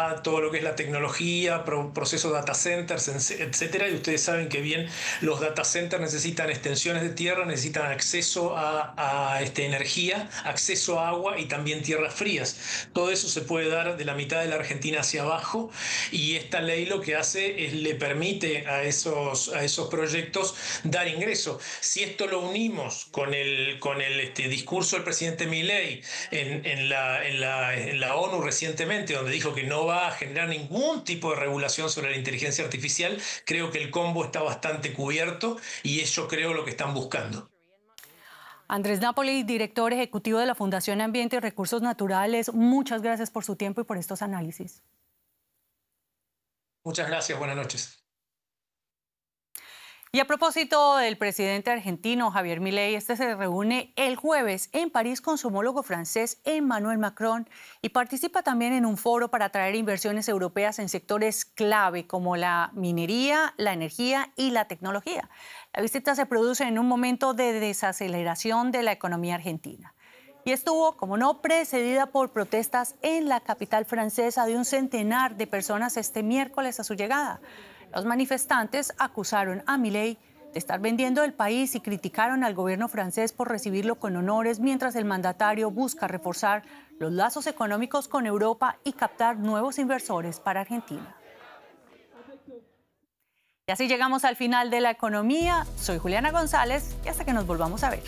a todo lo que es la tecnología, procesos data centers, etcétera. Y ustedes saben que bien los data centers necesitan extensiones de tierra, necesitan acceso a energía, acceso a agua y también tierras frías. Todo eso se puede dar de la mitad de la Argentina hacia abajo, y esta ley lo que hace es le permite a esos proyectos dar ingreso. Si esto lo unimos con el discurso del presidente Milei en la ONU recientemente, donde dijo que no va a generar ningún tipo de regulación sobre la inteligencia artificial, creo que el combo está bastante cubierto y es, yo creo, lo que están buscando. Andrés Napoli, director ejecutivo de la Fundación Ambiente y Recursos Naturales, muchas gracias por su tiempo y por estos análisis. Muchas gracias, buenas noches. Y a propósito del presidente argentino Javier Milei, este se reúne el jueves en París con su homólogo francés Emmanuel Macron y participa también en un foro para atraer inversiones europeas en sectores clave como la minería, la energía y la tecnología. La visita se produce en un momento de desaceleración de la economía argentina y estuvo, como no, precedida por protestas en la capital francesa de un centenar de personas este miércoles a su llegada. Los manifestantes acusaron a Milei de estar vendiendo el país y criticaron al gobierno francés por recibirlo con honores, mientras el mandatario busca reforzar los lazos económicos con Europa y captar nuevos inversores para Argentina. Y así llegamos al final de La Economía. Soy Juliana González y hasta que nos volvamos a ver.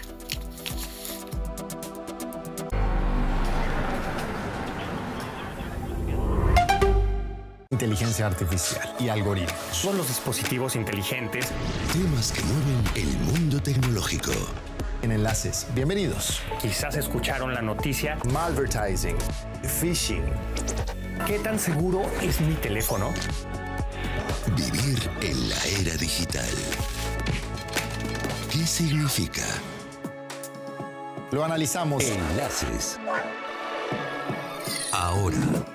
Inteligencia artificial y algoritmos. Son los dispositivos inteligentes. Temas que mueven el mundo tecnológico. En Enlaces, bienvenidos. Quizás escucharon la noticia. Malvertising, phishing. ¿Qué tan seguro es mi teléfono? Vivir en la era digital. ¿Qué significa? Lo analizamos. Enlaces. Ahora.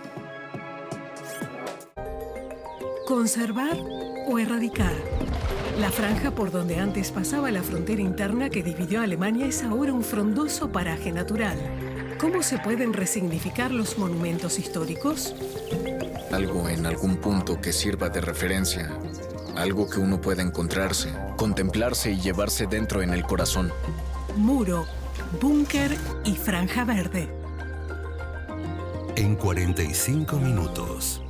Conservar o erradicar. La franja por donde antes pasaba la frontera interna que dividió a Alemania es ahora un frondoso paraje natural. ¿Cómo se pueden resignificar los monumentos históricos? Algo en algún punto que sirva de referencia. Algo que uno pueda encontrarse, contemplarse y llevarse dentro en el corazón. Muro, búnker y franja verde. En 45 minutos.